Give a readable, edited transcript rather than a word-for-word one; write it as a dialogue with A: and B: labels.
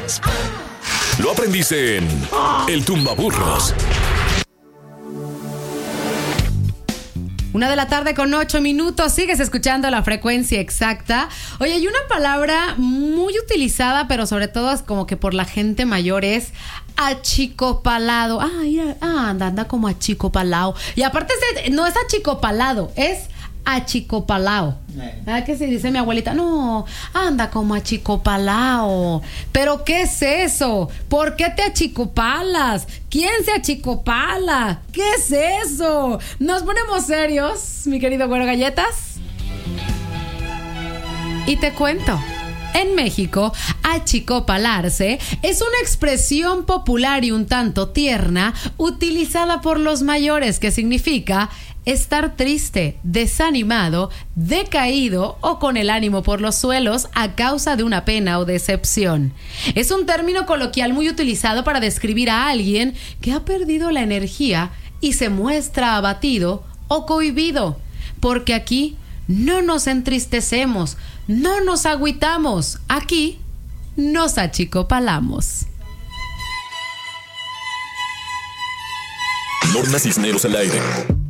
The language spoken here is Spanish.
A: Lo aprendiste en El Tumbaburros.
B: 1:08 p.m. Sigues escuchando La Frecuencia Exacta. Oye, hay una palabra muy utilizada, pero sobre todo es como que por la gente mayor, es achicopalado. Anda como achicopalado. Y aparte no es achicopalado, es achicopalao. ¿Qué se dice mi abuelita? No, anda como achicopalao. ¿Pero qué es eso? ¿Por qué te achicopalas? ¿Quién se achicopala? ¿Qué es eso? ¿Nos ponemos serios, mi querido Güero Galletas? Y te cuento. En México, achicopalarse es una expresión popular y un tanto tierna utilizada por los mayores que significa estar triste, desanimado, decaído o con el ánimo por los suelos a causa de una pena o decepción. Es un término coloquial muy utilizado para describir a alguien que ha perdido la energía y se muestra abatido o cohibido. Porque aquí no nos entristecemos, no nos agüitamos, aquí nos achicopalamos.
A: Lorna Cisneros al aire.